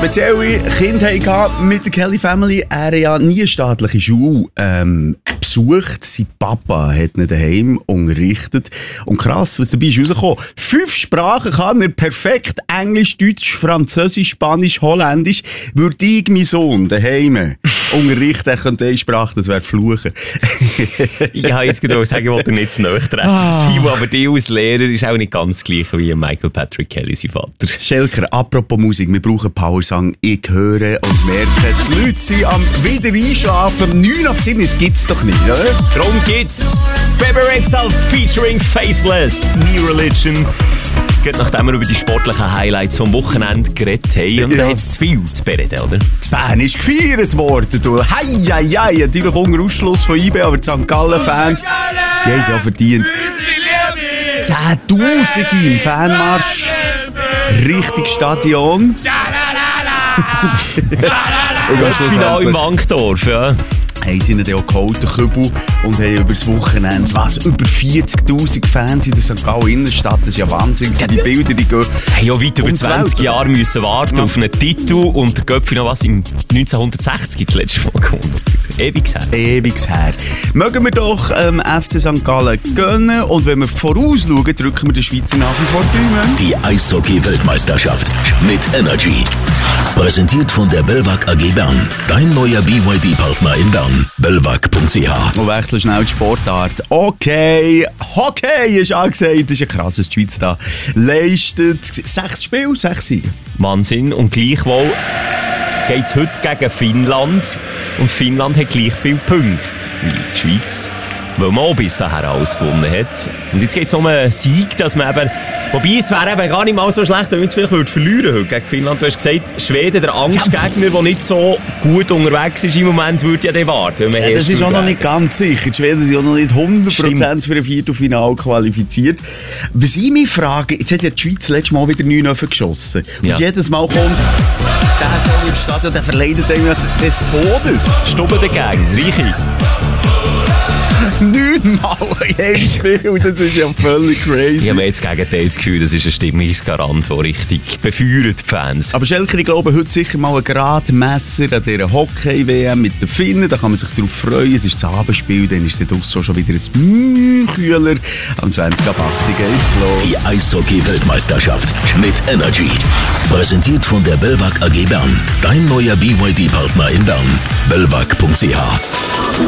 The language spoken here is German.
spezielle Kindheit mit der Kelly Family. Er hat ja nie eine staatliche Schule besucht. Sein Papa hat ihn daheim unterrichtet. Und krass, was dabei ist rausgekommen. 5 Sprachen kann er perfekt. Englisch, Deutsch, Französisch, Spanisch, Holländisch. Würde ich meinen Sohn daheim unterrichten, er könnte eine Sprache, das wäre Fluchen. Ich habe jetzt gerade sagen, ich wollte nicht zu nahe treten sein, aber die als Lehrer ist auch nicht ganz gleich wie Michael Patrick Kelly, sein Vater. Schelker, apropos Musik, wir brauchen Powersong. Ich höre und merke, die Leute sind am wieder einschlafen. 9 nach 7, das gibt's doch nicht, oder? Darum geht's. Baby Rexall featuring Faithless, New Religion. Gerade nachdem wir über die sportlichen Highlights vom Wochenende geredet haben. Und da hat es zu viel zu bereden, oder? Das Bern ist gefeiert worden. Hei, natürlich unter Ausschluss von IB, aber die St. Gallen-Fans, die haben es ja verdient. 10'000 im Fanmarsch Richtung Stadion. Göttfinal im Wankdorf, ja. Haben sie ihn dann auch geholt, den Kübel, und haben über das Wochenende, über 40'000 Fans in der St. Gallen Innenstadt, das ist ja Wahnsinn. Die Bilder, die gehen... Haben ja weit über 20 Jahre müssen warten auf einen Titel und der Göpfi noch was im 1960 das letzte Mal gewonnen. Ewig her. Mögen wir doch FC St. Gallen gönnen, und wenn wir vorausschauen, drücken wir den Schweizer nach wie vor Daumen. Die Eishockey-Weltmeisterschaft mit Energy. Präsentiert von der Belvac AG Bern. Dein neuer BYD-Partner in Bern. Belvac.ch. Und wechseln schnell die Sportart. Okay, Hockey ist angesagt. Das ist ja krass, was die Schweiz da leistet. 6 Spiele, 6 Siege. Wahnsinn. Und gleichwohl geht es heute gegen Finnland. Und Finnland hat gleich viele Punkte wie die Schweiz, weil man auch bis dahin alles gewonnen hat. Und jetzt geht es um einen Sieg, dass man eben... Wobei, es wäre eben gar nicht mal so schlecht, wenn wir jetzt vielleicht verlieren heute gegen Finnland. Du hast gesagt, Schweden, der Angstgegner, der nicht so gut unterwegs ist im Moment, würde ja den warten. Ja, das ist auch noch nicht ganz sicher. Die Schweden sind auch noch nicht 100% für ein Viertelfinale qualifiziert. Was ich mich frage, jetzt hat ja die Schweiz letztes Mal wieder 9 Öfen geschossen. Und jedes Mal kommt der so im Stadion, der verleidet einem des Todes. Stubben dagegen, Reiche. 9 Mal in jedem Spiel, das ist ja völlig crazy. Ich habe jetzt Gegenteil das Gefühl, das ist ein Stimmungsgarant, der richtig befeuert die Fans. Aber Schelker, ich glaube, heute sicher mal ein Gradmesser an dieser Hockey-WM mit den Finnen. Da kann man sich darauf freuen. Es ist das Abendspiel, dann ist es schon wieder ein kühler. Am 20 ab 8 geht's los. Die Eishockey-Weltmeisterschaft mit Energy. Präsentiert von der Belvac AG Bern. Dein neuer BYD-Partner in Bern. Belvac.ch.